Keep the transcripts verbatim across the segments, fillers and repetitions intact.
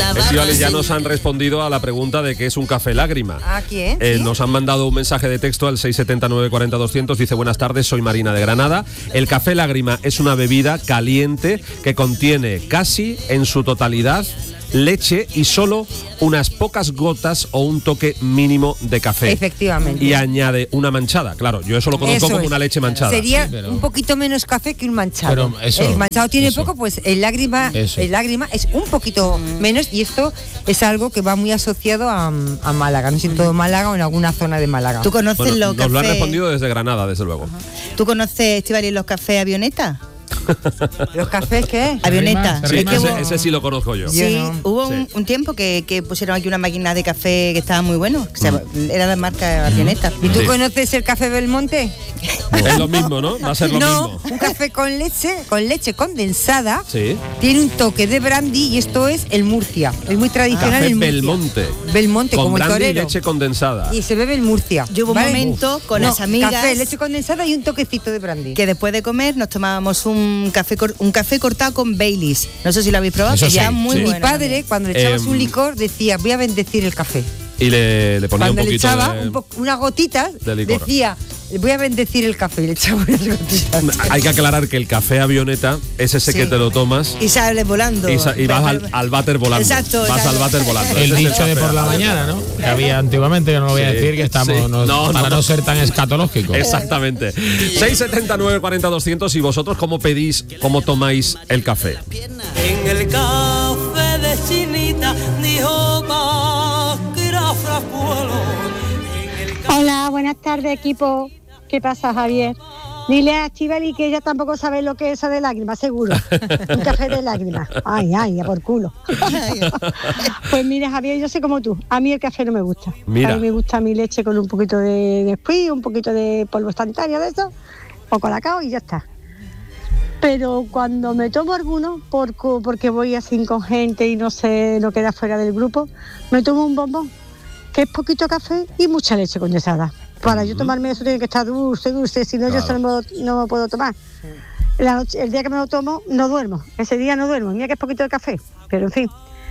Estíbaliz, ya nos han respondido a la pregunta de qué es un café lágrima. ¿A quién? Eh, ¿Sí? Nos han mandado un mensaje de texto al seis siete nueve cuatro cero doscientos. Dice: buenas tardes, soy Marina de Granada. El café lágrima es una bebida caliente que contiene casi en su totalidad leche y solo unas pocas gotas o un toque mínimo de café. Efectivamente. Y añade una manchada. Claro, yo eso lo conozco Eso como es. una leche manchada. Sería Sí, pero- un poquito menos café que un manchado. Pero eso- el manchado tiene eso. poco, pues el lágrima, Eso. el lágrima es un poquito menos, y esto es algo que va muy asociado a, a Málaga, no sé si en todo Málaga o en alguna zona de Málaga. ¿Tú conoces Bueno, los nos lo han cafés? respondido desde Granada, desde luego. ¿Tú conoces, Estíbaliz, los cafés avioneta? ¿Los cafés qué? Avioneta. rima, Sí, Es que ese, hubo- ese sí lo conozco yo. Yo Sí, no. hubo un, Sí. un tiempo que, que pusieron aquí una máquina de café que estaba muy bueno, que se llama- era de marca Avioneta. ¿Y tú Sí. conoces el café Belmonte? Es lo mismo, ¿no? Va a ser lo No, mismo. un café con leche, con leche condensada. Sí. Tiene un toque de brandy y esto es el Murcia. Es muy tradicional Café el Murcia. Belmonte. Belmonte, Con como el brandy y torero. leche condensada. Y se bebe el Murcia. Yo hubo un ¿vale? momento con No, las amigas Café, leche condensada y un toquecito de brandy. que después de comer nos tomábamos un café cor- un café cortado con Baileys. No sé si lo habéis probado, Eso que sí, está muy sí. Mi bueno padre, también. cuando le echabas Em, un licor, decía, voy a bendecir el café. Y le, le ponía un Cuando le poquito echaba de... un po- unas gotitas, de licor. decía, voy a bendecir el café. Y le echaba unas gotitas. Hay que aclarar que el café avioneta es ese Sí. que te lo tomas Y sales volando. y, sa- y vas al, al váter volando. Exacto, Vas exacto. al váter volando. El Ese es dicho de café por la avioneta. mañana, ¿no? Que había antiguamente, que no lo voy a Sí, decir, que estamos, sí. no- No, para no. no ser tan escatológico. Exactamente. seis siete nueve cuatro cero doscientos. ¿Y vosotros cómo pedís, cómo tomáis el café? En el café de Chinita dijo que era frapuelo. Hola, buenas tardes, equipo. ¿Qué pasa, Javier? Dile a Estíbaliz que ella tampoco sabe lo que es eso de lágrimas, seguro. Un café de lágrimas. Ay, ay, a por culo. Pues mira, Javier, yo sé como tú. A mí el café no me gusta. Mira. A mí me gusta mi leche con un poquito de Nesquik, un poquito de polvo instantáneo de eso, o colacao y ya está. Pero cuando me tomo alguno, por, cu- porque voy así con gente y no sé, no queda fuera del grupo, me tomo un bombón, que es poquito café y mucha leche condensada. Para yo tomarme eso tiene que estar dulce, dulce, si no yo eso no, me lo- no me puedo tomar. La noche- el día que me lo tomo no duermo, ese día no duermo, mira que es poquito de café, pero en fin.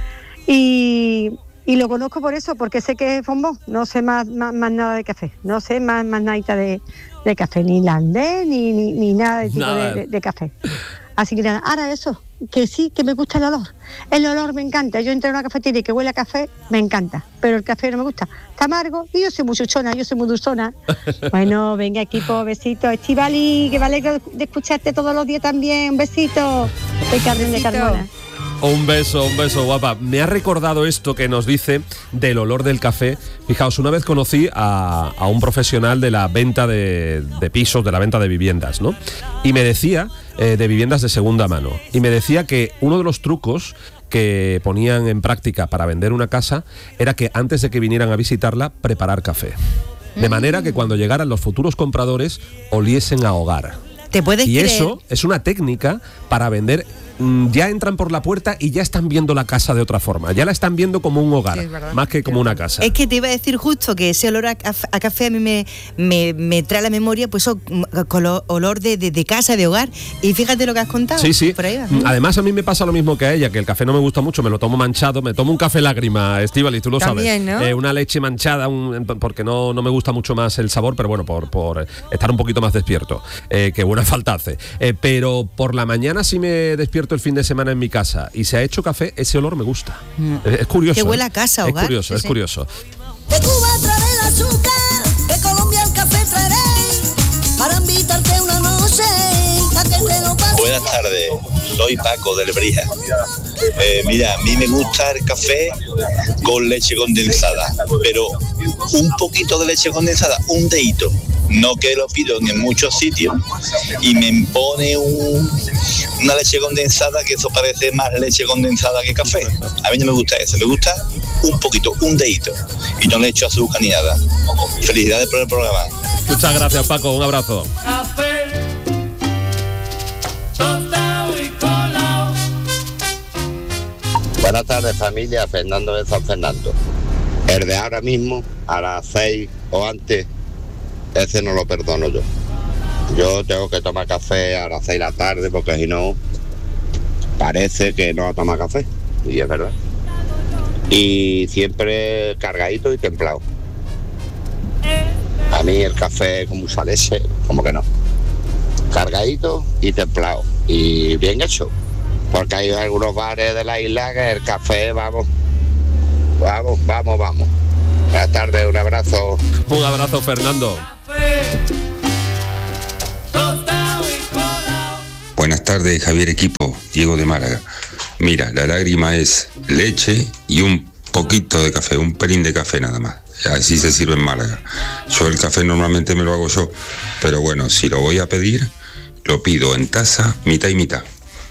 Y, y lo conozco por eso, porque sé que es bombón, no sé más, más, más nada de café, no sé más, más nada de, de café, ni landés, ni, ni, ni nada de tipo Nada. de, de- de café. Así que nada, ahora eso, que sí, que me gusta el olor. El olor me encanta. Yo entré a una cafetería y que huele a café, me encanta. Pero el café no me gusta. Está amargo y yo soy muy chuchona, yo soy muy dulzona. Bueno, venga, equipo, besito. Estíbaliz, que me alegro de escucharte todos los días también. Un besito. Soy Carmen de Besito. Carmona. Un beso, un beso, guapa. Me ha recordado esto que nos dice del olor del café. Fijaos, una vez conocí a, a un profesional de la venta de, de pisos, de la venta de viviendas, ¿no? Y me decía, eh, de viviendas de segunda mano, y me decía que uno de los trucos que ponían en práctica para vender una casa era que antes de que vinieran a visitarla, preparar café. De manera que cuando llegaran los futuros compradores, oliesen a hogar. ¿Te puedes Y creer? eso es una técnica para vender. mm, Ya entran por la puerta y ya están viendo la casa de otra forma. Ya la están viendo como un hogar, Sí, es verdad. más que como una casa. Es que te iba a decir justo que ese olor a, caf- a café a mí me, me, me trae a la memoria, pues eso, mm, con lo- olor de, de, de casa, de hogar. Y fíjate lo que has contado. Sí, sí. Por ahí va. Mm, Además, a mí me pasa lo mismo que a ella, que el café no me gusta mucho, me lo tomo manchado, me tomo un café lágrima, Estíbaliz, tú lo También, sabes. ¿no? Eh, una leche manchada, un- porque no, no me gusta mucho más el sabor, pero bueno, por, por estar un poquito más despierto, eh, que buena falta hace. Eh, pero por la mañana, si me despierto el fin de semana en mi casa y se ha hecho café, ese olor me gusta. Eh, Es curioso. Que huele ¿eh? a casa, Es hogar. curioso, Sí, es sí. curioso. De Cuba traeré el azúcar, de Colombia el café traeré, para invitarte una noche, a que te lo pases. Buenas tardes, soy Paco del Brija. Eh, mira, a mí me gusta el café con leche condensada, pero un poquito de leche condensada, un dedito. No que lo pido en muchos sitios y me pone un, una leche condensada que eso parece más leche condensada que café. A mí no me gusta eso, me gusta un poquito, un dedito y no le echo azúcar ni nada. Felicidades por el programa. Muchas gracias, Paco. Un abrazo. Buenas tardes, familia. Fernando de San Fernando. El de ahora mismo, a las seis o antes, ese no lo perdono yo. Yo tengo que tomar café a las seis de la tarde porque si no, parece que no toma café. Y es verdad. y siempre cargadito y templado. A mí el café como usa leche, como que no. Cargadito y templado y bien hecho, porque hay algunos bares de la isla que el café, vamos, vamos, vamos, vamos. Buenas tardes, un abrazo. Un abrazo, Fernando. Buenas tardes, Javier Equipo, Diego de Málaga. Mira, la lágrima es leche y un poquito de café, un pelín de café nada más. Así se sirve en Málaga. Yo el café normalmente me lo hago yo, pero bueno, si lo voy a pedir, lo pido en taza, mitad y mitad,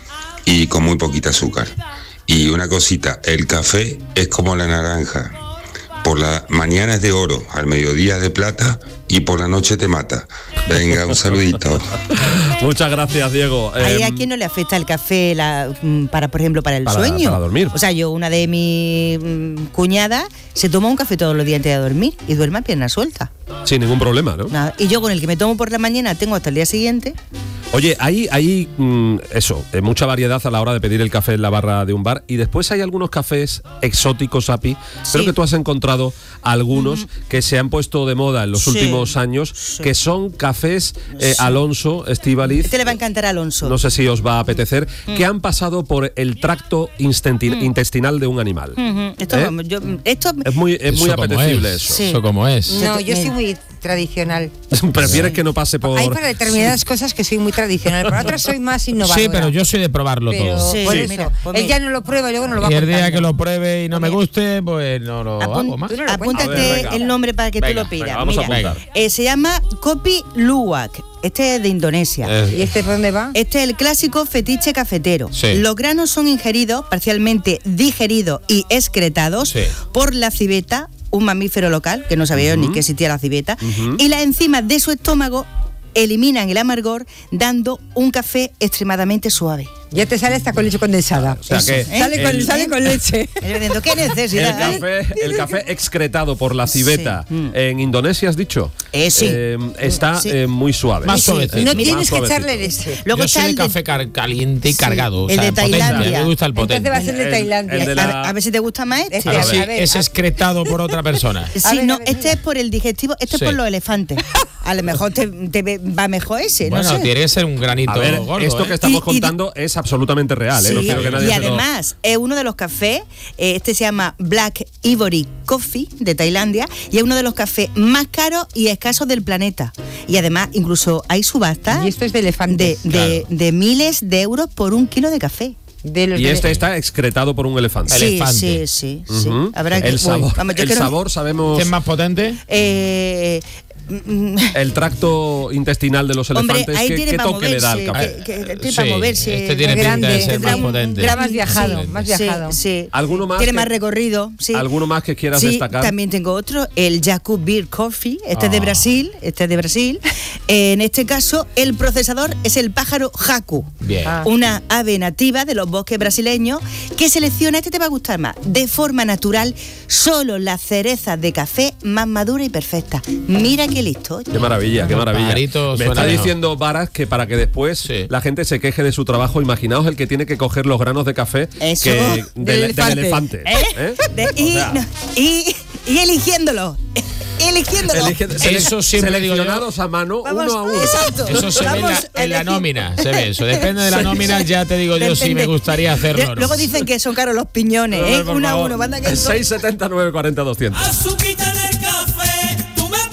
y con muy poquita azúcar. Y una cosita, el café es como la naranja. Por la mañana es de oro, al mediodía es de plata y por la noche te mata. Venga, un saludito. Muchas gracias, Diego. ¿Hay Eh, a quién no le afecta el café la, mm, para, por ejemplo, para el Para- sueño? para dormir. O sea, yo, una de mis mm, cuñadas, se toma un café todos los días antes de dormir y duerme a pierna suelta. sin ningún problema, ¿no? Nada. Y yo con el que me tomo por la mañana tengo hasta el día siguiente. Oye, hay, hay mm, eso, eh, mucha variedad a la hora de pedir el café en la barra de un bar. Y después hay algunos cafés exóticos, Api. Creo Sí. que tú has encontrado algunos que se han puesto de moda en los Sí. últimos años, Sí. que son cafés eh, Alonso, Estíbaliz. Este le va a encantar a Alonso. No sé si os va a apetecer, Mm. que han pasado por el tracto instenti- intestinal de un animal. Ujú. Esto, ¿Eh? vamos, yo- esto Es muy, es muy Eso como apetecible es. eso. Sí. Eso como es. No, yo soy Mira. muy tradicional. Prefieres que no pase por... Hay para determinadas cosas que soy muy tradicional, para otras soy más innovadora. Sí, pero yo soy de probarlo Pero todo. Sí, por sí. eso, Mira, pues él mira. ya no lo prueba y luego no lo va Y el día contando. que lo pruebe y no me guste, pues no lo Apun- hago más. tú no lo apúntate A ver, venga. el nombre para que Venga, tú lo venga, pidas. vamos a Mira, apuntar. eh, se llama Kopi Luwak. Este es de Indonesia. Eh, ¿Y este por dónde va? Este es el clásico fetiche cafetero. Sí. Los granos son ingeridos, parcialmente digeridos y excretados Sí. por la civeta, un mamífero local, que no sabía yo ni que existía la civeta, y las enzimas de su estómago eliminan el amargor, dando un café extremadamente suave. Ya te sale hasta con leche condensada. O sea que Sale, el- con, sale con leche. Yo diciendo, ¿qué El necesidad? café, el café excretado por la civeta Sí. Mm. en Indonesia, has dicho, Eh, sí. Eh, está Sí. eh, muy suave. Más Sí. suavecito. No Más tienes que suavecito. echarle leche. Luego Yo está soy de el de- café car- caliente y Sí, cargado. o el sea, de potente. Tailandia. Me gusta el potente. Entonces va a ser de El- Tailandia. el de a, la- ver, a ver si te gusta más este. Este, A ver a si ver, es a- excretado por otra persona. Sí, A ver, no, a ver, este mira. es por el digestivo, este Sí. es por los elefantes. A lo mejor te, te ve- va mejor ese, Bueno, no sé. tiene que ser un granito A ver, gordo. esto ¿eh? que estamos Y- y- contando es absolutamente real, ¿eh? No Sí, quiero que nadie y se lo- además es uno de los cafés, eh, este se llama Black Ivory Coffee de Tailandia y es uno de los cafés más caros y escasos del planeta. Y además incluso hay subastas Y esto es de de, elefantes. de, de miles de euros por un kilo de café. De los Y de- este está excretado por un elefante. Sí, Elefante. sí, sí, sí. Ujú. Habrá que- El uy, sabor, vamos, yo el creo- sabor sabemos ¿Este es más potente? Eh, mm, el tracto intestinal de los Hombre, elefantes. ahí ¿Qué, tiene qué para toque le da al moverse, café? que- que- que tiene Sí, para moverse. este tiene pinta grande, de ser tendrá más un- potente. tendrá más viajado, Sí. más Sí, viajado. sí. ¿Alguno más Tiene que- más recorrido, sí. ¿Alguno más que quieras Sí, destacar? también tengo otro, el Yaku Beer Coffee, este es de Ah. Brasil, este es de Brasil. En este caso, el procesador es el pájaro jacu, Bien. Ah. una ave nativa de los bosques brasileños que selecciona, este te va a gustar más, de forma natural, solo las cerezas de café más maduras y perfectas. Mira qué listo. oye. Qué maravilla, qué maravilla. Pajarito Me suena está mejor. diciendo Varas que para que después Sí. la gente se queje de su trabajo, imaginaos el que tiene que coger los granos de café Eso. que, Del del, del elefante. elefante. ¿Eh? ¿eh? De- O y, sea, no, y, y eligiéndolo. eligiéndolo. elige- sele- Eso siempre digo yo. seleccionados a mano, Vamos, uno a uno. exacto. Eso se ve en la, Vamos a en la elegir. nómina, se ve eso. Depende de la nómina, ya te digo yo si me Depende. gustaría hacerlo o no. Luego dicen que son caros los piñones, A ver, ¿eh? por Uno a favor. uno. Manda que seis setenta nueve cuarenta doscientos. Azuquita en el café, tú me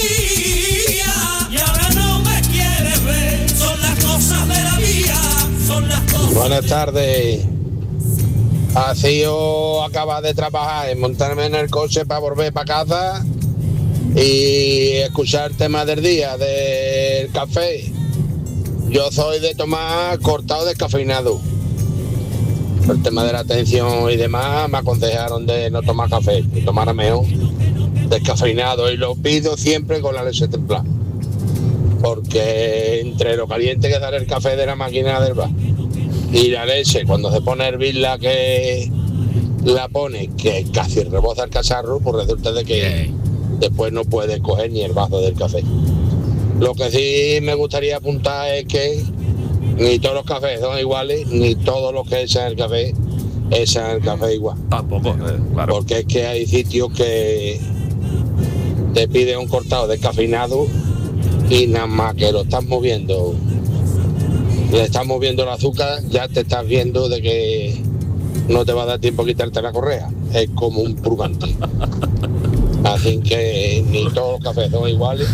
ponías y ahora no me quieres ver. Son las cosas de la vida, son las cosas. Buenas tardes. Así yo acaba de trabajar en montarme en el coche para volver para casa y escuchar el tema del día, del café. Yo soy de tomar cortado descafeinado. El tema de la atención y demás me aconsejaron de no tomar café, de tomar mejor descafeinado y lo pido siempre con la leche templada. Porque entre lo caliente que sale el café de la máquina del bar y la leche, cuando se pone a hervir la que la pone, que casi reboza el cacharro, pues resulta de que después no puede coger ni el vaso del café. Lo que sí me gustaría apuntar es que ni todos los cafés son iguales, ni todos los que echan el café echan el café igual. Tampoco, eh, claro. Porque es que hay sitios que te piden un cortado descafeinado y nada más que lo estás moviendo, le estás moviendo el azúcar, ya te estás viendo de que no te va a dar tiempo a quitarte la correa. Es como un purgante. Así que ni todos los cafés son iguales,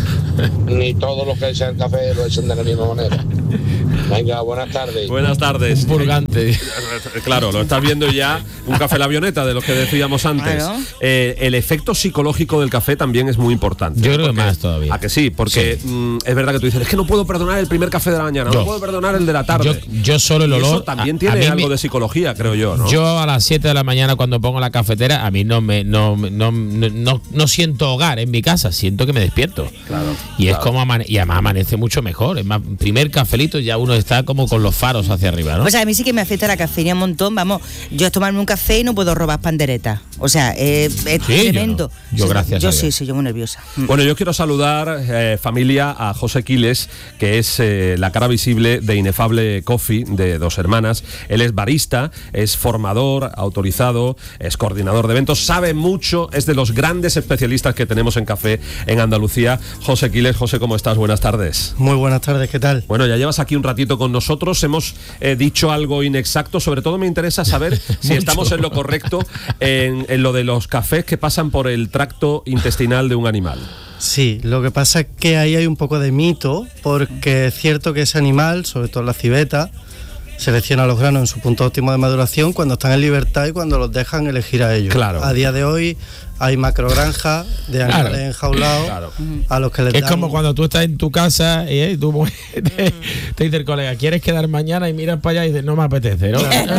ni todos los que echan el café lo echan de la misma manera. Venga, buenas tardes. Buenas tardes. Un purgante. Claro, lo estás viendo ya, un café la avioneta de los que decíamos antes. Claro. Eh, el efecto psicológico del café también es muy importante. Yo creo que Porque- más todavía. ¿A que sí? Porque Sí. mm, es verdad que tú dices, es que no puedo perdonar el primer café de la mañana, Yo. no puedo perdonar el de la tarde. Yo, yo solo el Y olor. eso también a- tiene a mí algo me- de psicología, creo yo, ¿no? Yo a las siete de la mañana cuando pongo la cafetera, a mí no me no, no, no, no, no siento hogar en mi casa, siento que me despierto. Claro, Y es claro. como amane- y además amanece mucho mejor. Es más, primer cafelito ya uno está como con los faros hacia arriba, ¿no? Pues a mí sí que me afecta la cafeína un montón. Vamos, yo a tomarme un café y no puedo robar panderetas. O sea, eh, es Sí, yo tremendo. no. Yo Sí, gracias Yo a sí, Dios. sí, yo muy nerviosa. Mm. Bueno, yo quiero saludar, eh, familia, a José Quiles, que es eh, la cara visible de Inefable Coffee, de Dos Hermanas. Él es barista, es formador, autorizado, es coordinador de eventos, sabe mucho, es de los grandes especialistas que tenemos en café en Andalucía. José Quiles, José, ¿cómo estás? Buenas tardes. Muy buenas tardes, ¿qué tal? Bueno, ya llevas aquí un ratito con nosotros, hemos eh, dicho algo inexacto, sobre todo me interesa saber si Mucho. estamos en lo correcto en, en lo de los cafés que pasan por el tracto intestinal de un animal. Sí, lo que pasa es que ahí hay un poco de mito, porque es cierto que ese animal, sobre todo la civeta, selecciona los granos en su punto óptimo de maduración cuando están en libertad y cuando los dejan elegir a ellos. Claro. A día de hoy hay macrogranjas de animales Claro. enjaulados Claro. a los que les Es dan... como cuando tú estás en tu casa y eh, tú te, te dice el colega, ¿quieres quedar mañana? Y miras para allá y dices, no me apetece, ¿no?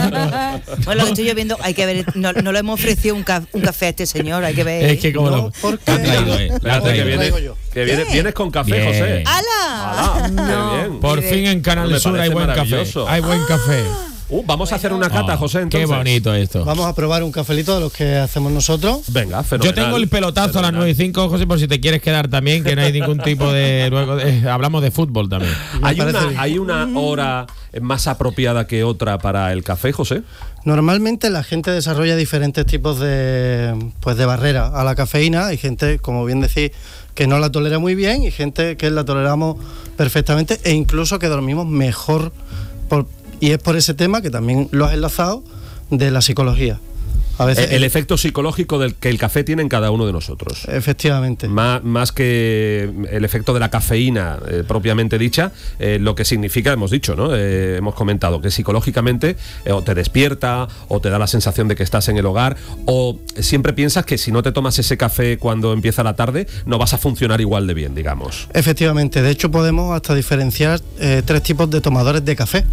Bueno, lo que estoy yo viendo, hay que ver, no, no le hemos ofrecido un, ca- un café a este señor, hay que ver. Es que como No, lo porque- te ha traído, eh, te ha Espérate, que traído. viene, traigo yo. que viene- ¿Qué? vienes con café, Bien. José. ¡Hala! ¡Hala! No. ¡Qué bien! Por fin en Canal Me Sur hay parece buen café. maravilloso. Hay buen café. Uh, vamos a hacer una cata, Oh, José, entonces. Qué bonito esto. Vamos a probar un cafelito de los que hacemos nosotros. Venga, fenomenal. Yo tengo el pelotazo a las nueve y cinco, José, por si te quieres quedar también, que no hay ningún tipo de... Luego de- hablamos de fútbol también. Me ¿Hay parece una, bien. ¿Hay una hora más apropiada que otra para el café, José? Normalmente la gente desarrolla diferentes tipos de, pues de barreras a la cafeína. Hay gente, como bien decís, que no la tolera muy bien y gente que la toleramos perfectamente e incluso que dormimos mejor. Por, y es por ese tema que también lo has enlazado de la psicología. A veces, El, el efecto psicológico del que el café tiene en cada uno de nosotros. efectivamente. Más, más que el efecto de la cafeína eh, propiamente dicha, eh, lo que significa, hemos dicho, ¿no? Eh, hemos comentado que psicológicamente eh, o te despierta o te da la sensación de que estás en el hogar, o siempre piensas que si no te tomas ese café cuando empieza la tarde no vas a funcionar igual de bien, digamos. Efectivamente, de hecho podemos hasta diferenciar eh, tres tipos de tomadores de café.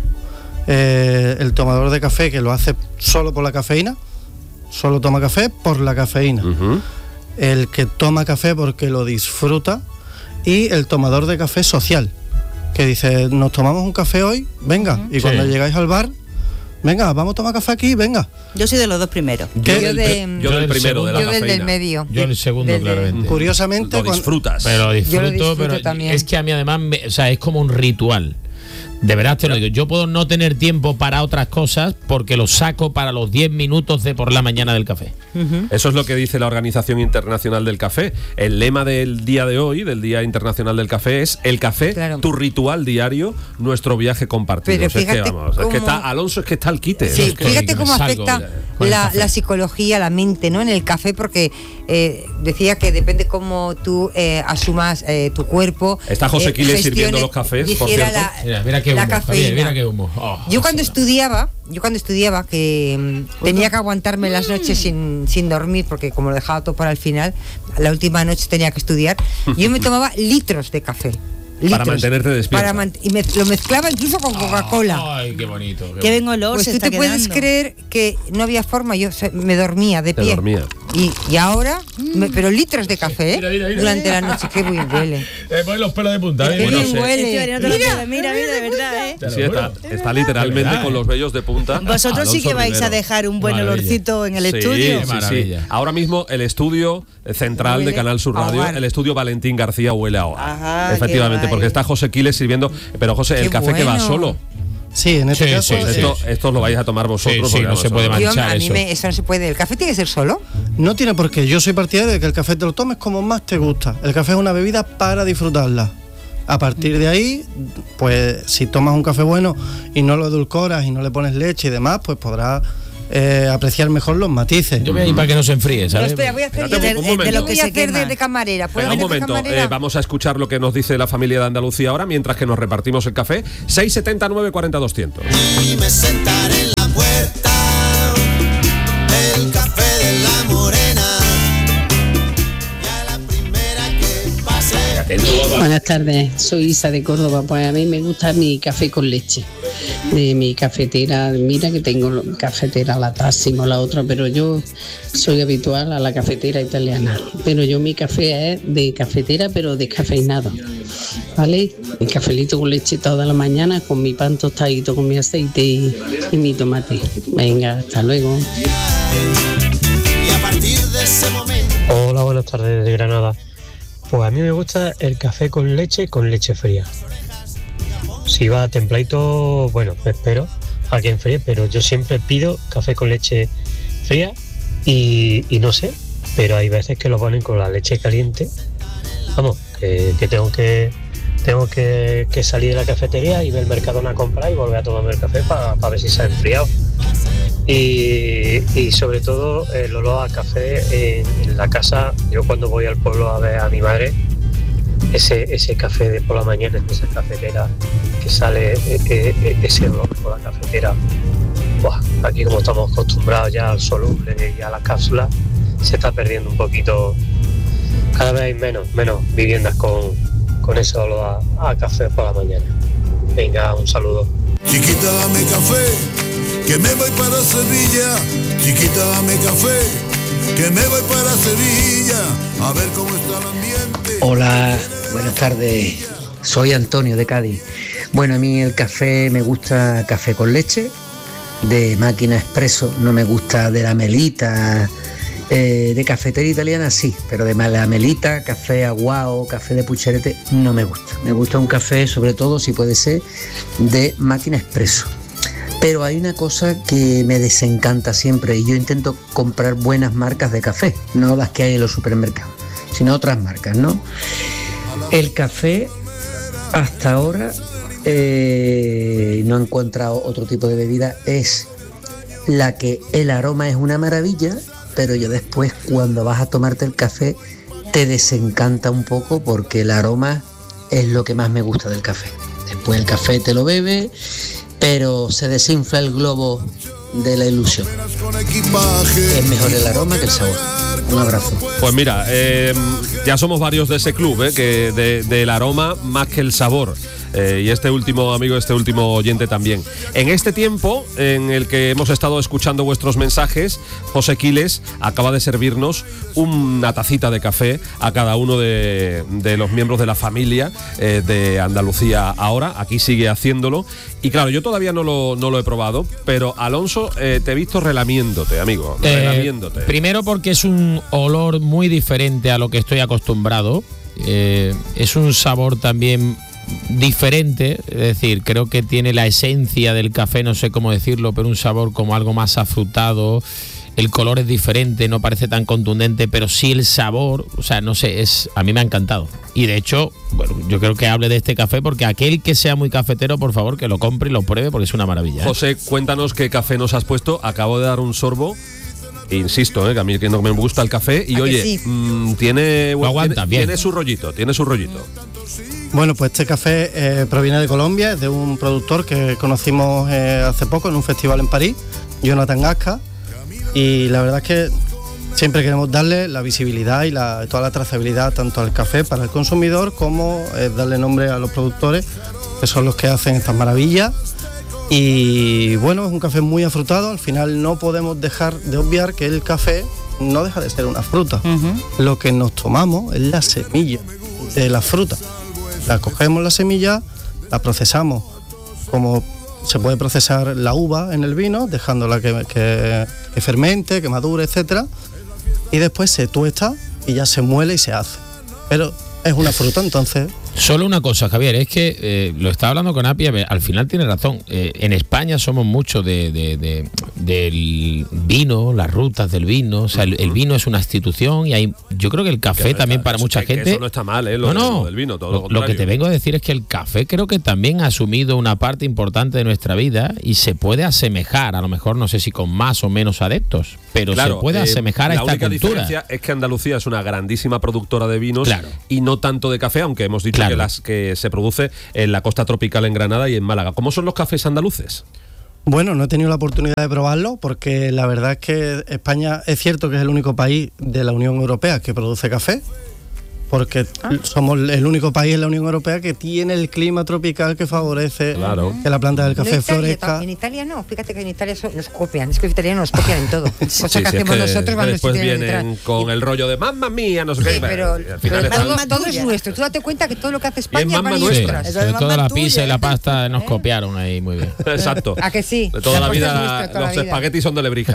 Eh, el tomador de café que lo hace solo por la cafeína, solo toma café por la cafeína. Ujú. El que toma café porque lo disfruta y el tomador de café social, que dice, nos tomamos un café hoy, venga, y cuando Sí. llegáis al bar, venga, vamos a tomar café aquí, venga. Yo soy de los dos primeros. Yo, ¿Qué? del, Yo de- yo del yo del primero, de la Yo del cafeína. del medio. Yo el segundo, Del de- claramente. Curiosamente, Lo cuan- disfrutas. Pero lo disfruto, Yo lo disfruto pero también. es que a mí además, me- o sea, es como un ritual. De verdad te lo digo, yo puedo no tener tiempo para otras cosas porque lo saco para los diez minutos de por la mañana del café. Eso es lo que dice la Organización Internacional del Café. El lema del día de hoy, del Día Internacional del Café, es el café, Claro. tu ritual diario, nuestro viaje compartido. Pero O sea, es que, fíjate vamos, es que cómo- está, Alonso es que está al quite. Sí, Es que- fíjate que me cómo salgo afecta con el la, café. la psicología, la mente, ¿no? En el café, porque eh, decía que depende cómo tú eh, asumas eh, tu cuerpo. Está José eh, Quiles gestione- sirviendo los cafés, por digiera cierto. la- Mira, mira qué la humo, Javier, cafeína. mira qué humo. Oh, Yo cuando estudiaba, yo cuando estudiaba que mm, tenía que aguantarme las noches sin, sin dormir, porque como lo dejaba todo para el final, la última noche tenía que estudiar, yo me tomaba litros de café. Para litros, mantenerte despierta. para man- y me, lo mezclaba incluso con Coca-Cola. Ay, qué bonito. qué Que bonito. ven olor, Pues se tú está te puedes quedando. creer que no había forma, yo se- me dormía de Te pie. dormía. Y, y ahora, me- pero litros de café, ¿eh? Mira, mira, mira. Durante la noche, qué bien huele. Eh, pon los pelos de punta. Qué ¿eh? Bueno, bien sí. huele. Este no te lo pierdas, mira, mira, de verdad, ¿eh? Te lo Sí, está, juro. está literalmente verdad, con ¿eh? los vellos de punta. Vosotros sí Alonso que vais a Rivero. dejar un buen Maravilla. olorcito en el Sí, estudio. sí, sí. Maravilla. Ahora mismo el estudio central de Huele Canal Sur a Radio, hogar. el estudio Valentín García huele a hogar. Ajá, Efectivamente, qué porque guay. está José Quiles sirviendo. Pero José, el Qué café que va bueno. solo. Sí, en este Sí, caso. sí, esto, esto lo vais a tomar vosotros. Sí, sí, porque no se vosotros- puede Yo, manchar a mí eso. me, eso no se puede. ¿El café tiene que ser solo? No tiene por qué. Yo soy partidario de que el café te lo tomes como más te gusta. El café es una bebida para disfrutarla. A partir de ahí, pues si tomas un café bueno y no lo edulcoras y no le pones leche y demás, pues podrás eh, apreciar mejor los matices. Yo voy a ir para que no se enfríe, No, ¿sabes? espera, voy a hacer Espérate, yo un de, momento. de lo que Voy se a hacer quema. de, de camarera. ¿Puedo Venga, un hacer de momento, camarera? eh, vamos a escuchar lo que nos dice la familia de Andalucía ahora, mientras que nos repartimos el café. seis setenta nueve cuarenta doscientos. Y me sentaré en la puerta, el café de la morena, ya la primera que pase. Buenas tardes, soy Isa de Córdoba. Pues a mí me gusta mi café con leche, de mi cafetera. Mira que tengo cafetera, la Tassimo, la otra, pero yo soy habitual a la cafetera italiana. Pero yo mi café es de cafetera, pero descafeinado, ¿vale? Mi cafelito con leche toda la mañana, con mi pan tostadito, con mi aceite y, y mi tomate. Venga, hasta luego. Y a partir de ese momento. Hola, buenas tardes de Granada. Pues a mí me gusta el café con leche con leche fría. Si va templadito, bueno, me espero a que enfríe, pero yo siempre pido café con leche fría y, y no sé, pero hay veces que lo ponen con la leche caliente. Vamos, que, que tengo que tengo que, que salir de la cafetería y ver el Mercadona a comprar y volver a tomarme el café para ver si se ha enfriado. Y, y sobre todo el olor a café en, en la casa. Yo cuando voy al pueblo a ver a mi madre, ese ese café de por la mañana en esa cafetera que sale eh, eh, ese olor por la cafetera. Buah, aquí como estamos acostumbrados ya al soluble y a las cápsulas, se está perdiendo un poquito. Cada vez hay menos menos viviendas con, con ese olor a, a café por la mañana. Venga, un saludo. Chiquita, dame café, que me voy para Sevilla. Chiquita, dame café, que me voy para Sevilla. A ver cómo está el ambiente. Hola, buenas tardes. Soy Antonio de Cádiz. Bueno, a mí el café me gusta café con leche, de máquina expreso, no me gusta de la melita. Eh, de cafetería italiana sí, pero de la melita, café aguao, café de pucherete, no me gusta. Me gusta un café, sobre todo, si puede ser, de máquina expreso. Pero hay una cosa que me desencanta siempre y yo intento comprar buenas marcas de café, no las que hay en los supermercados, sino otras marcas, ¿no? El café, hasta ahora, eh, no he encontrado otro tipo de bebida, es la que el aroma es una maravilla, pero yo después, cuando vas a tomarte el café, te desencanta un poco porque el aroma es lo que más me gusta del café. Después el café te lo bebe, pero se desinfla el globo de la ilusión. Es mejor el aroma que el sabor. Un abrazo. Pues mira, eh, ya somos varios de ese club, eh, que de- del aroma más que el sabor. Eh, y este último amigo, este último oyente también. En este tiempo en el que hemos estado escuchando vuestros mensajes, José Quiles acaba de servirnos una tacita de café a cada uno de, de los miembros de la familia eh, de Andalucía ahora. Aquí sigue haciéndolo. Y claro, yo todavía no lo, no lo he probado, pero Alonso, eh, te he visto relamiéndote, amigo. Eh, relamiéndote. Primero porque es un olor muy diferente a lo que estoy acostumbrado. Eh, es un sabor también diferente, es decir, creo que tiene la esencia del café, no sé cómo decirlo, pero un sabor como algo más afrutado. El color es diferente, no parece tan contundente, pero sí el sabor, o sea, no sé, es a mí me ha encantado. Y de hecho, bueno, yo creo que hable de este café porque aquel que sea muy cafetero, por favor, que lo compre y lo pruebe porque es una maravilla, ¿eh? José, cuéntanos qué café nos has puesto. Acabo de dar un sorbo. Insisto, eh, que a mí que no me gusta el café. Y ¿A que oye, sí? mm, tiene, Lo aguanta, tiene, bien. tiene su rollito, tiene su rollito. Bueno, pues este café eh, proviene de Colombia, es de un productor que conocimos eh, hace poco en un festival en París, Jonathan Gasca, y la verdad es que siempre queremos darle la visibilidad y la, toda la trazabilidad tanto al café para el consumidor como eh, darle nombre a los productores, que son los que hacen estas maravillas. Y bueno, es un café muy afrutado, al final no podemos dejar de obviar que el café no deja de ser una fruta. Ujú. Lo que nos tomamos es la semilla de la fruta. La cogemos la semilla, la procesamos como se puede procesar la uva en el vino, dejándola que, que, que fermente, que madure, etcétera, y después se tuesta y ya se muele y se hace. Pero es una fruta, entonces Solo una cosa, Javier, es que eh, lo estaba hablando con Api, al final tiene razón. Eh, en España somos mucho de, de, de, del vino, las rutas del vino. O sea, el, el vino es una institución y hay, yo creo que el café que también está, para eso, mucha que, gente. Que eso no está mal, ¿eh? Lo, no, no. Lo del vino, todo lo, lo, lo que te vengo a decir es que el café creo que también ha asumido una parte importante de nuestra vida y se puede asemejar, a lo mejor no sé si con más o menos adeptos, pero claro, se puede eh, asemejar a esta cultura. La única cultura. diferencia es que Andalucía es una grandísima productora de vinos, claro, y no tanto de café, aunque hemos dicho claro, que, las, que se produce en la costa tropical en Granada y en Málaga. ¿Cómo son los cafés andaluces? Bueno, no he tenido la oportunidad de probarlo porque la verdad es que España es cierto que es el único país de la Unión Europea que produce café, porque ah. somos el único país en la Unión Europea que tiene el clima tropical que favorece claro. que la planta del café no florezca. En Italia no, fíjate que en Italia so, nos copian, es que los italianos nos copian en todo. Cosa sí, que sí, hacemos es que nosotros van después los vienen con el rollo de mamma mía, no sé qué. Sí, pero, al final pero está... todo, todo es nuestro. Tú date cuenta que todo lo que hace España van nuestras. Sí, sobre todo la pizza y la pasta nos copiaron ahí muy bien. Exacto. ¿A que sí? De toda la, la vida, nuestra, toda los la vida. espaguetis son de Lebrija.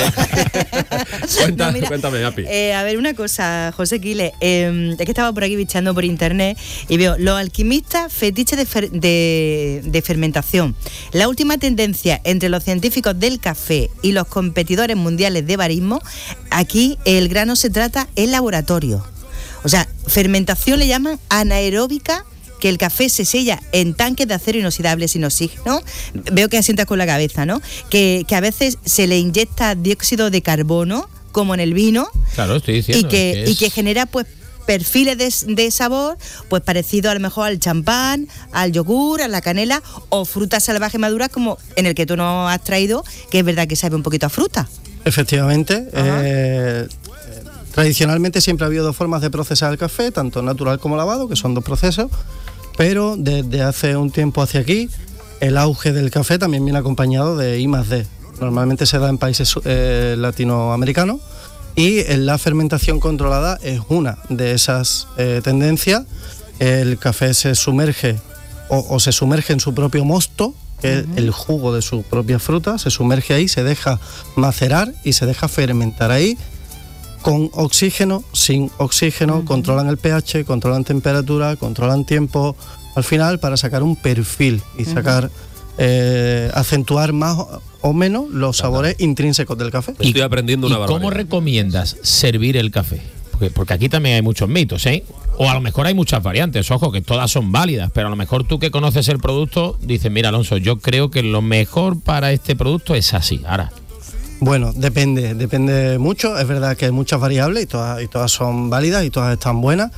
eh, cuenta, no, mira, cuéntame, Api. Eh, a ver, una cosa, José Quiles. Eh, es que estaba por aquí bichando por internet y veo los alquimistas fetiches de, fer, de, de fermentación. La última tendencia entre los científicos del café y los competidores mundiales de barismo, aquí el grano se trata en laboratorio. O sea, fermentación le llaman anaeróbica, que el café se sella en tanques de acero inoxidable sin oxígeno. Veo que asientas con la cabeza, ¿no? Que, que a veces se le inyecta dióxido de carbono, como en el vino. Claro, estoy diciendo. Y que, que es... y que genera, pues, perfiles de, de sabor, pues parecido a lo mejor al champán, al yogur, a la canela o frutas salvajes maduras como en el que tú nos has traído, que es verdad que sabe un poquito a fruta. Efectivamente. Eh, tradicionalmente siempre ha habido dos formas de procesar el café, tanto natural como lavado, que son dos procesos, pero desde hace un tiempo hacia aquí el auge del café también viene acompañado de I más D. Normalmente se da en países eh, latinoamericanos. Y la fermentación controlada es una de esas eh, tendencias. El café se sumerge o, o se sumerge en su propio mosto, que uh-huh. es el jugo de su propia fruta, se sumerge ahí, se deja macerar y se deja fermentar ahí con oxígeno, sin oxígeno, uh-huh. controlan el pH, controlan temperatura, controlan tiempo, al final para sacar un perfil y uh-huh. sacar, eh, acentuar más o menos los sabores intrínsecos del café. Estoy aprendiendo una barbaridad. ¿Cómo recomiendas servir el café? Porque, porque aquí también hay muchos mitos, ¿eh? O a lo mejor hay muchas variantes, ojo, que todas son válidas, pero a lo mejor tú que conoces el producto dices, mira, Alonso, yo creo que lo mejor para este producto es así. Ahora, bueno, depende, depende mucho. Es verdad que hay muchas variables y todas, y todas son válidas y todas están buenas.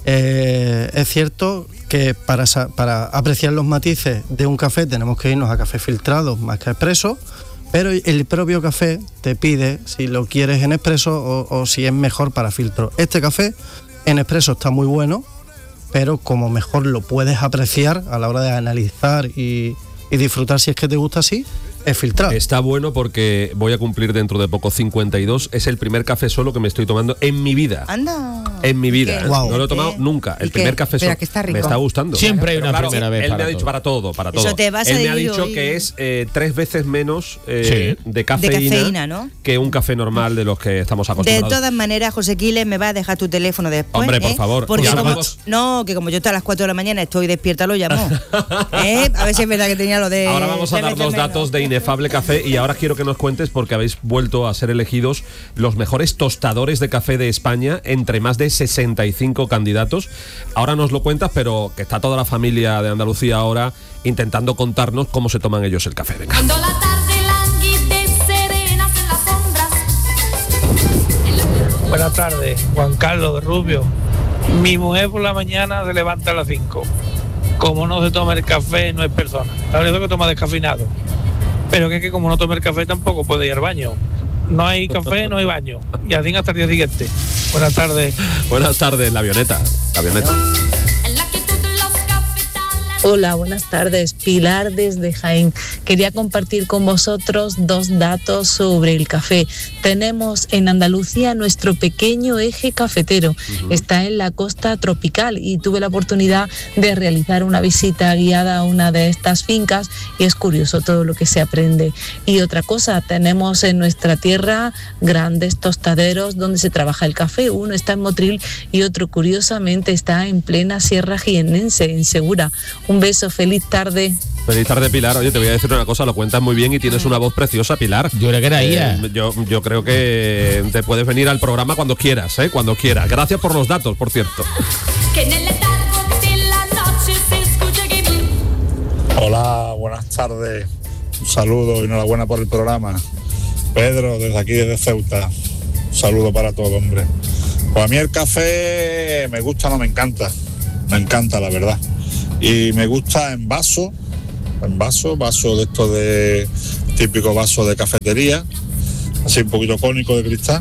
Eh, es cierto que para, para apreciar los matices de un café tenemos que irnos a café filtrado más que a expreso, pero el propio café te pide si lo quieres en expreso o, o si es mejor para filtro. Este café en expreso está muy bueno, pero como mejor lo puedes apreciar a la hora de analizar y, y disfrutar si es que te gusta así, es filtrado. Está bueno porque voy a cumplir dentro de poco cincuenta y dos. Es el primer café solo que me estoy tomando en mi vida. Anda. En mi vida. Wow. No lo he tomado nunca. El primer café solo. Que está rico. Me está gustando. Siempre hay Pero una claro, primera vez él para me ha dicho todo. para todo, para todo. Eso te vas él a me ha ir dicho hoy. que es eh, tres veces menos eh, Sí. de, cafeína De cafeína, ¿no? que un café normal de los que estamos De acostumbrados. todas maneras, José Quiles, me va a dejar tu teléfono después. Hombre, por ¿eh? favor. Porque Y ahora como, vamos- no, que como yo estoy a las cuatro de la mañana estoy despierta, lo llamo. ¿Eh? A ver si es verdad que tenía lo de... Ahora vamos a de dar los meterme, datos ¿no? de Inefable Café y ahora quiero que nos cuentes, porque habéis vuelto a ser elegidos los mejores tostadores de café de España entre más de sesenta y cinco candidatos. Ahora nos lo cuentas, pero que está toda la familia de Andalucía ahora intentando contarnos cómo se toman ellos el café. Venga. Cuando la tarde languidece serenas en las sombras. Buenas tardes, Juan Carlos de Rubio. Mi mujer por la mañana se levanta a las cinco. Como no se toma el café, no es persona. La verdad es que toma descafeinado. Pero que, es que como no toma el café tampoco puede ir al baño. No hay café, no hay baño. Y así hasta el día siguiente. Buenas tardes. Buenas tardes, la avioneta. La avioneta. Hola, buenas tardes. Pilar desde Jaén. Quería compartir con vosotros dos datos sobre el café. Tenemos en Andalucía nuestro pequeño eje cafetero. Uh-huh. Está en la costa tropical y tuve la oportunidad de realizar una visita guiada a una de estas fincas y es curioso todo lo que se aprende. Y otra cosa, tenemos en nuestra tierra grandes tostaderos donde se trabaja el café. Uno está en Motril y otro, curiosamente, está en plena Sierra Jiennense, en Segura. Un beso, feliz tarde. Feliz tarde, Pilar. Oye, te voy a decir una cosa, lo cuentas muy bien y tienes una voz preciosa, Pilar. Yo creo que era ella. Eh, yo, yo creo que te puedes venir al programa cuando quieras, ¿eh? Cuando quieras. Gracias por los datos, por cierto. Hola, buenas tardes. Un saludo y enhorabuena por el programa. Pedro, desde aquí, desde Ceuta. Un saludo para todo, hombre. Pues a mí el café me gusta, no me encanta. Me encanta, la verdad. Y me gusta en vaso, en vaso, vaso de estos de típico vaso de cafetería, así un poquito cónico de cristal,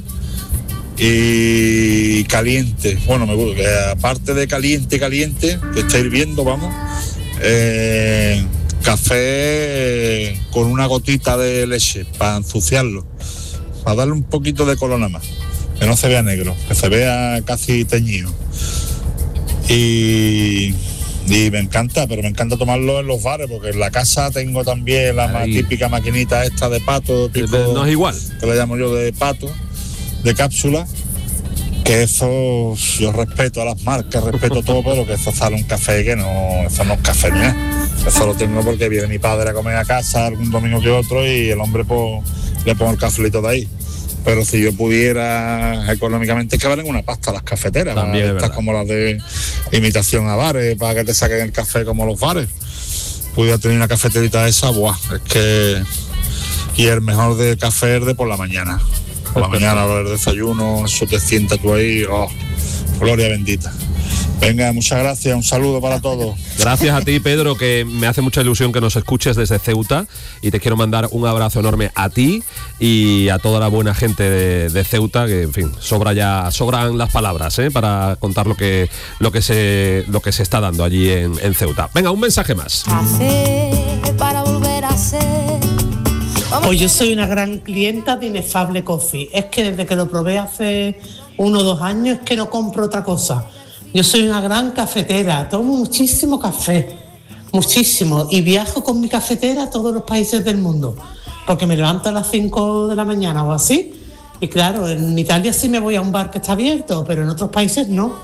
y caliente. Bueno, me gusta, que aparte de caliente, caliente, que está hirviendo, vamos, eh, café con una gotita de leche para ensuciarlo, para darle un poquito de color nada más, que no se vea negro, que se vea casi teñido. Y... Y me encanta, pero me encanta tomarlo en los bares, porque en la casa tengo también la más típica maquinita esta de pato, tipo, no es igual, que le llamo yo de pato, de cápsula, que eso yo respeto a las marcas, respeto todo, pero que eso sale un café que no, eso no es café ni nada. Eso lo tengo porque viene mi padre a comer a casa algún domingo que otro y el hombre pues, le pongo el cafelito de ahí. Pero si yo pudiera económicamente, es que valen una pasta las cafeteras, también estas como las de imitación a bares, para que te saquen el café como los bares. Pudiera tener una cafeterita esa, buah, es que... Y el mejor de café es de por la mañana. Por la mañana, el desayuno, eso te sientas tú ahí, oh, gloria bendita. Venga, muchas gracias, un saludo para todos. Gracias a ti, Pedro, que me hace mucha ilusión que nos escuches desde Ceuta y te quiero mandar un abrazo enorme a ti y a toda la buena gente de, de Ceuta, que en fin, sobra ya, sobran las palabras, ¿eh? Para contar lo que, lo que se, lo que se está dando allí en, en Ceuta. Venga, un mensaje más. Café para volver a ser. Pues yo soy una gran clienta de Inefable Coffee. Es que desde que lo probé hace uno o dos años es que no compro otra cosa. Yo soy una gran cafetera, tomo muchísimo café, muchísimo, y viajo con mi cafetera a todos los países del mundo, porque me levanto a las cinco de la mañana o así, y claro, en Italia sí me voy a un bar que está abierto, pero en otros países no.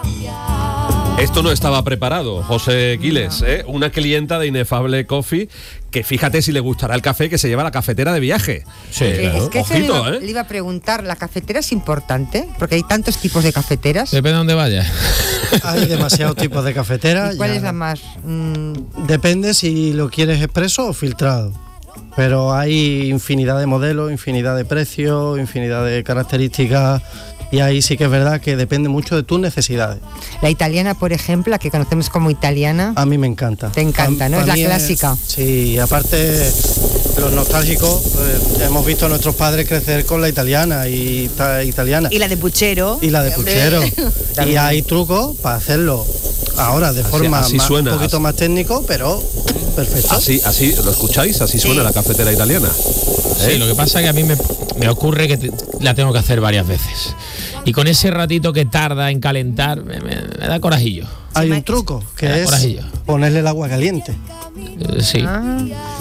Esto no estaba preparado, José Quiles, ¿eh? Una clienta de Inefable Coffee, que fíjate si le gustará el café que se lleva la cafetera de viaje. Sí, eh, claro. Es que Ojito, le, iba, ¿eh? le iba a preguntar, ¿la cafetera es importante? Porque hay tantos tipos de cafeteras. Depende de dónde vaya. Hay demasiados tipos de cafeteras. ¿Y cuál ya. es la más? Mm. Depende si lo quieres expreso o filtrado. Pero hay infinidad de modelos, infinidad de precios, infinidad de características. Y ahí sí que es verdad que depende mucho de tus necesidades. La italiana, por ejemplo, la que conocemos como italiana. A mí me encanta. Te encanta, a, ¿no? Es la clásica. Es, sí, aparte los nostálgicos, pues, hemos visto a nuestros padres crecer con la italiana y ta, italiana. Y la de puchero. Y la de puchero. Y hay trucos para hacerlo ahora de forma así, así más, suena, un poquito así. más técnico, pero perfecto. Así, así, ¿lo escucháis? Así suena sí. La cafetera italiana. ¿Eh? Sí, lo que pasa es que a mí me, me ocurre que te, la tengo que hacer varias veces. Y con ese ratito que tarda en calentar, me, me, me da corajillo. Hay un truco, que es corajillo. Ponerle el agua caliente. Eh, sí. Ah.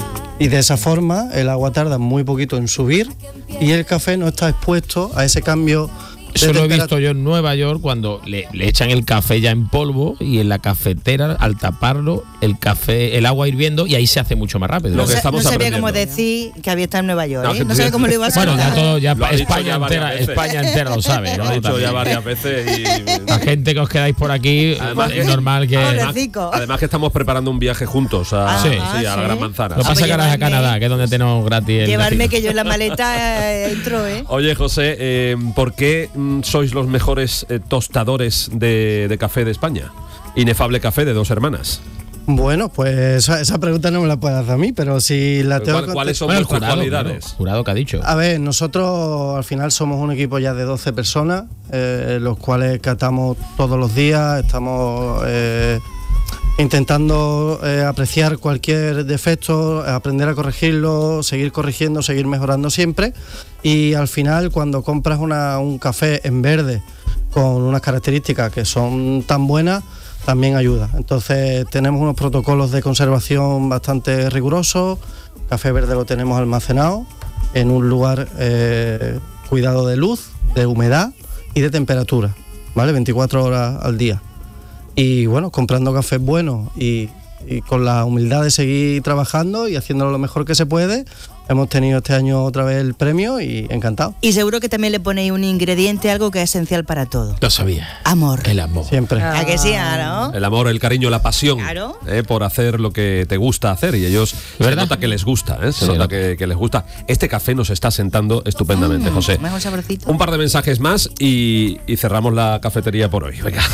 Y de esa forma el agua tarda muy poquito en subir y el café no está expuesto a ese cambio. Eso lo he visto yo en Nueva York cuando le, le echan el café ya en polvo y en la cafetera, al taparlo, el café, el agua hirviendo y ahí se hace mucho más rápido. No, lo que estamos no sabía cómo decir que había estado en Nueva York, ¿eh? No, no sabía cómo lo iba a hacer. Bueno, ya todo, ya España entera, España entera lo sabe, ¿no? Lo he dicho ya varias veces y... La gente que os quedáis por aquí, además, es normal que... Además, además que estamos preparando un viaje juntos a, ah, sí, ah, sí, a la sí. Gran Manzana. Lo pasa que ahora es a Canadá, que es donde tenemos gratis el Llevarme destino. que yo en la maleta eh, entro, ¿eh? Oye, José, eh, ¿por qué mm, sois los mejores mejores eh, tostadores de, de café de España? Inefable Café de Dos Hermanas. Bueno, pues esa, esa pregunta no me la puedes hacer a mí, pero si la tengo... ¿Cuál, ¿Cuáles son bueno, vuestras jurado, cualidades? Claro, jurado que ha dicho. A ver, nosotros al final somos un equipo ya de doce personas, eh, los cuales catamos todos los días, estamos... Eh, intentando eh, apreciar cualquier defecto, aprender a corregirlo, seguir corrigiendo, seguir mejorando siempre, y al final cuando compras una, un café en verde con unas características que son tan buenas, también ayuda. Entonces tenemos unos protocolos de conservación bastante rigurosos. Café verde lo tenemos almacenado en un lugar eh, cuidado de luz, de humedad y de temperatura, ¿vale? veinticuatro horas al día. Y bueno, comprando cafés buenos y, y con la humildad de seguir trabajando y haciéndolo lo mejor que se puede, hemos tenido este año otra vez el premio y encantado. Y seguro que también le ponéis un ingrediente, algo que es esencial para todo. Lo sabía. Amor. El amor. Siempre. ¿A que sí, ¿no? El amor, el cariño, la pasión, Claro. eh, por hacer lo que te gusta hacer, y ellos se ¿Verdad? nota que les gusta, eh, se Sí, nota ¿no? que, que les gusta. Este café nos está sentando estupendamente, Mm, José. mejor saborcito. Un par de mensajes más y, y cerramos la cafetería por hoy. Venga.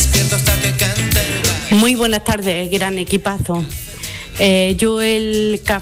Muy buenas tardes, gran equipazo. Eh, yo el café